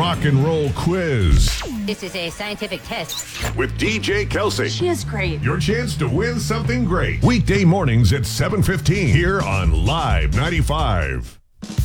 rock and roll quiz This is a scientific test. with DJ Kelsey. She is great. Your chance to win something great. Weekday mornings at 7:15 here on Live 95.